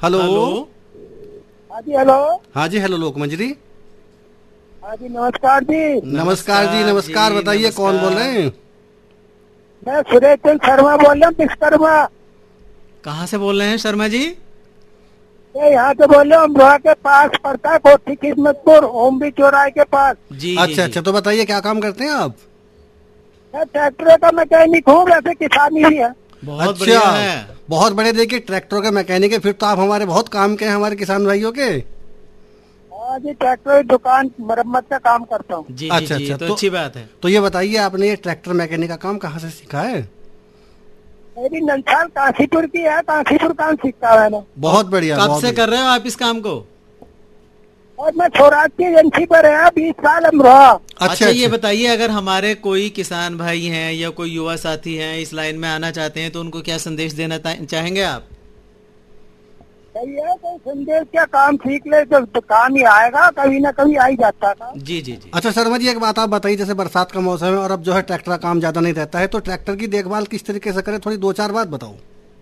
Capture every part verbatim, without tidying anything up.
Hello. हाँ जी hello. हाँ जी hello लोक मंजरी। हाँ जी नमस्कार जी। नमस्कार जी नमस्कार। बताइए कौन बोल रहे हैं? मैं सुरेश चंद्र शर्मा बोल रहा हूँ विश्वकर्मा। कहाँ से बोल रहे हैं शर्मा जी? ये यहाँ से बोल रहे हूँ अमरोहा के पास पड़ता है कोठी किस्मतपुर ओमबी चौराहे के पास। जी अच्छा जी, अच्छा, तो बताइए क्या काम करते हैं आप? मैं ट्रैक्टर का मैकेनिक हूँ, वैसे किसानी भी है। बहुत बढ़िया अच्छा, है। बहुत बड़े। देखिए ट्रैक्टर के मैकेनिक है, फिर तो आप हमारे बहुत काम के हैं, हमारे किसान भाइयों के। हाँ जी ट्रैक्टर की दुकान मरम्मत का काम करता हूँ। जी जी अच्छा जी, अच्छा, तो तो अच्छी बात है। तो ये बताइए आपने ये ट्रैक्टर मैकेनिक का काम कहाँ से सीखा है? मेरी नलसाल काशीपुर की है, काशीपुर काम सीखता है मैंने। बहुत बढ़िया। कब बहुत से बढ़िया। कर रहे हो आप इस काम को? और मैं स्वराज की एजेंसी पर है बीस साल अमरोहा। अच्छा अच्छा, ये अच्छा। बताइए अगर हमारे कोई किसान भाई हैं या कोई युवा साथी हैं इस लाइन में आना चाहते हैं तो उनको क्या संदेश देना ता- चाहेंगे आप? सही है, कोई संदेश क्या, काम सीख ले तो, तो काम ही आएगा, कभी ना कभी आ ही जाता था। जी जी जी। अच्छा शर्मा जी, एक बात आप बताइए, जैसे बरसात का मौसम है और अब जो है ट्रैक्टर का काम ज्यादा नहीं रहता है, तो ट्रैक्टर की देखभाल किस तरीके से करें? थोड़ी दो चार बात बताओ।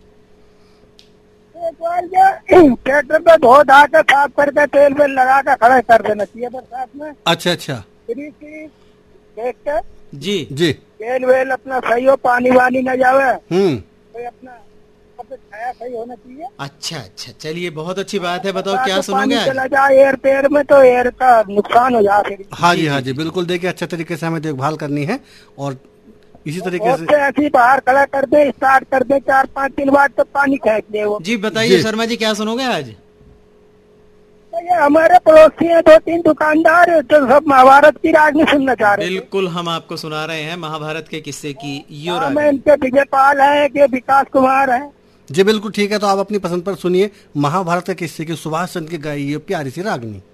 एक बार जो ट्रैक्टर पे धो धा के साफ करके तेल वेल लगा के खड़ा कर देना चाहिए बरसात में। अच्छा अच्छा। फ्री फ्री देख के जी जी। तेल वेल अपना सही हो, पानी वानी न जावे, हम्म। कोई अपना सब छाया सही होना चाहिए। अच्छा अच्छा, चलिए बहुत अच्छी बात है। बताओ बरसात क्या में सुनोगे पानी आज? चला जाए एयर पेयर में तो एयर का नुकसान हो जाए फिर। हाँ जी, जी हाँ जी, जी जी, बिल्कुल। देखिए अच्छे तरीके से हमें देखभाल करनी है और इसी तरीके बहुत से। से ऐसी बाहर खड़ा कर दे, स्टार्ट कर दे, चार पाँच दिन बाद तो पानी फेंक दे वो। जी बताइए जी। शर्मा जी क्या सुनोगे आज? तो ये हमारे पड़ोसी हैं दो तीन दुकानदार जो सब महाभारत की राजनीति सुनना चाह रहे थे। बिल्कुल, हम आपको सुना रहे हैं महाभारत के किस्से की यो हाँ, मैं रागनी। इनके विजय पाल है कि विकास कुमार है। जी बिल्कुल ठीक है, तो आप अपनी पसंद पर सुनिए महाभारत के किस्से की सुभाष चंद्र की गाई ये प्यारी सी रागनी।